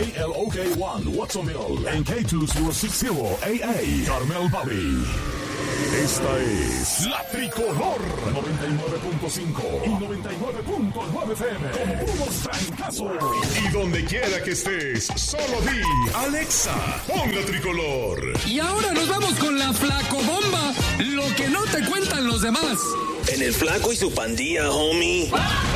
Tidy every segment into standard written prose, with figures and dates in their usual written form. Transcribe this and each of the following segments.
KLOK1 Watsonville en K260AA Carmel Valley. Esta es La Tricolor 99.5 y 99.9 FM con puros francazos. Y donde quiera que estés, solo di Alexa, pon La Tricolor. Y ahora nos vamos con la Flacobomba, lo que no te cuentan los demás. En el Flaco y su pandilla, homie.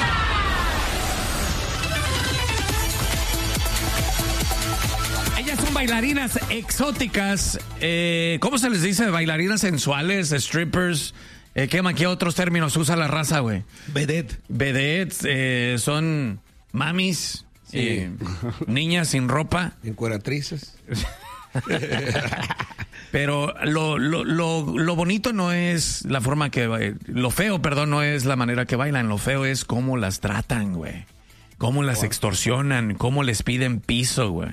Ellas son bailarinas exóticas. ¿Cómo se les dice? Bailarinas sensuales, strippers. ¿Qué otros términos usa la raza, güey? Vedettes, son mamis, sí. Niñas sin ropa. Encueratrices. Pero lo bonito no es la forma que... Lo feo, perdón, no es la manera que bailan. Lo feo es cómo las tratan, güey. Cómo las extorsionan, cómo les piden piso, güey.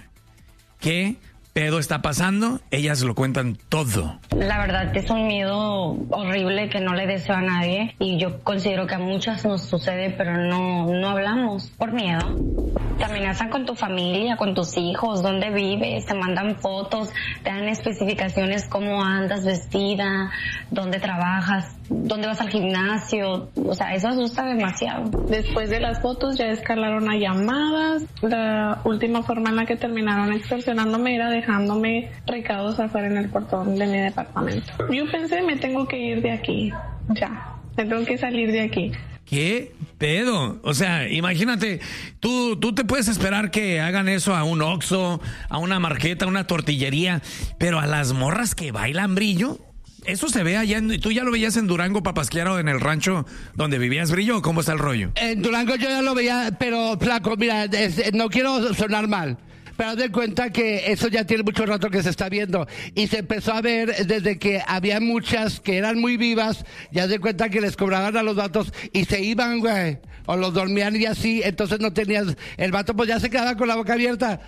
¿Qué pedo está pasando? Ellas lo cuentan todo. La verdad es un miedo horrible que no le deseo a nadie y yo considero que a muchas nos sucede, pero no hablamos por miedo. Te amenazan con tu familia, con tus hijos, dónde vives, te mandan fotos, te dan especificaciones cómo andas vestida, dónde trabajas, dónde vas al gimnasio. O sea, eso asusta demasiado. Después de las fotos ya escalaron a llamadas. La última forma en la que terminaron extorsionándome era dejándome recados afuera en el portón de mi departamento. Yo pensé, me tengo que ir de aquí, ya, me tengo que salir de aquí. ¿Qué pedo? O sea, imagínate, tú te puedes esperar que hagan eso a un Oxxo, a una marqueta, a una tortillería, pero a las morras que bailan, Brillo, eso se ve allá, ¿tú ya lo veías en Durango, Papasquiaro, en el rancho donde vivías, Brillo? ¿Cómo está el rollo? En Durango yo ya lo veía, pero Flaco, mira, no quiero sonar mal, pero haz de cuenta que eso ya tiene mucho rato que se está viendo y se empezó a ver desde que había muchas que eran muy vivas, ya haz de cuenta que les cobraban a los vatos y se iban, güey, o los dormían y así, entonces no tenías, el vato pues ya se quedaba con la boca abierta.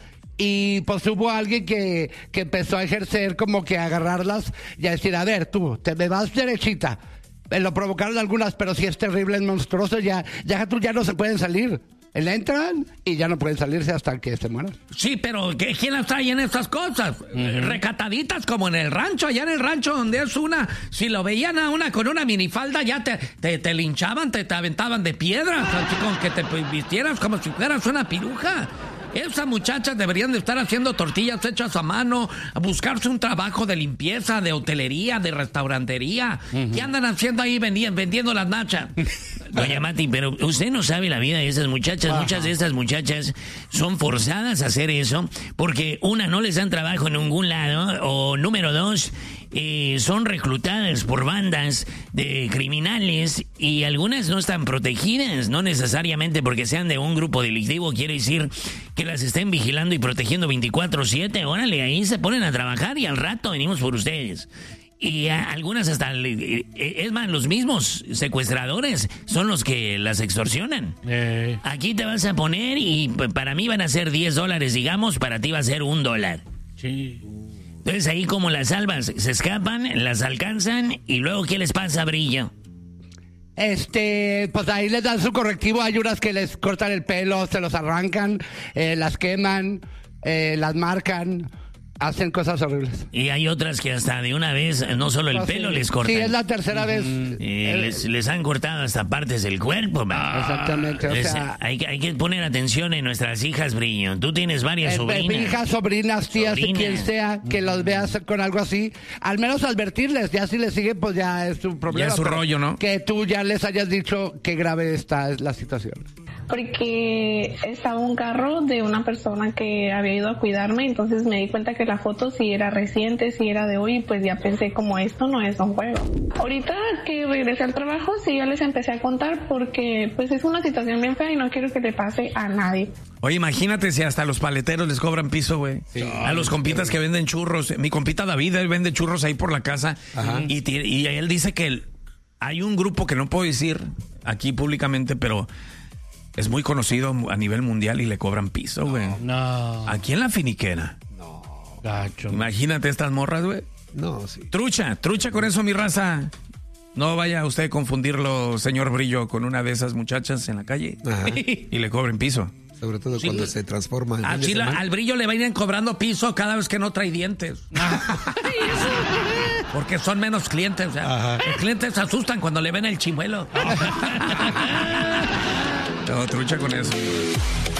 Y pues hubo alguien que empezó a ejercer como que a agarrarlas y a decir, a ver, tú, te me vas derechita. Lo provocaron algunas, pero si es terrible, es monstruoso, ya no se pueden salir. Le entran y ya no pueden salirse hasta que se mueran. Sí, pero ¿quién las trae en estas cosas? Recataditas como en el rancho, allá en el rancho donde es una... Si lo veían a una con una minifalda ya te linchaban, te aventaban de piedra, así con que te vistieras como si fueras una piruja. Esas muchachas deberían de estar haciendo tortillas hechas a mano, a buscarse un trabajo de limpieza, de hotelería, de restaurantería. ¿Qué andan haciendo ahí vendiendo las nachas? Doña Mati, pero usted no sabe la vida de esas muchachas. Muchas de estas muchachas son forzadas a hacer eso porque, una, no les dan trabajo en ningún lado, o número dos, son reclutadas por bandas de criminales y algunas no están protegidas, no necesariamente porque sean de un grupo delictivo quiere decir que las estén vigilando y protegiendo 24/7. Órale, ahí se ponen a trabajar y al rato venimos por ustedes. Y algunas hasta, es más, los mismos secuestradores son los que las extorsionan. Aquí te vas a poner y para mí van a ser $10, digamos, para ti va a ser $1. Sí. Entonces ahí como las salvas, se escapan, las alcanzan y luego ¿qué les pasa, Brillo? Pues ahí les dan su correctivo, hay unas que les cortan el pelo, se los arrancan, las queman, las marcan, hacen cosas horribles. Y hay otras que hasta de una vez, no solo el pelo les cortan. Sí, es la tercera vez. Les han cortado hasta partes del cuerpo, man. Exactamente, o sea... Hay que poner atención en nuestras hijas, Brillo. Tú tienes varias sobrinas. Hijas, sobrinas, tías, quien sea, que los veas con algo así. Al menos advertirles, ya si les sigue, pues ya es su problema. Ya es su rollo, ¿no? Que tú ya les hayas dicho qué grave está la situación. Porque estaba un carro de una persona que había ido a cuidarme, entonces me di cuenta que la foto sí era reciente, sí era de hoy, y pues ya pensé como esto no es un juego. Ahorita que regresé al trabajo, sí, ya les empecé a contar porque pues es una situación bien fea y no quiero que le pase a nadie. Oye, imagínate si hasta los paleteros les cobran piso, güey. Sí. A los compitas que venden churros. Mi compita David, él vende churros ahí por la casa. Y él dice que hay un grupo que no puedo decir aquí públicamente, pero... es muy conocido a nivel mundial y le cobran piso, güey. No. Aquí en la finiquera. No. Gacho. Imagínate estas morras, güey. No, sí. Trucha con eso, mi raza. No vaya usted a confundirlo, señor Brillo, con una de esas muchachas en la calle. Y le cobren piso. Sobre todo cuando se transforma en fin de semana. Al Brillo le van cobrando piso cada vez que no trae dientes. Porque son menos clientes. O sea, los clientes se asustan cuando le ven el chimuelo. Todo trucha con eso.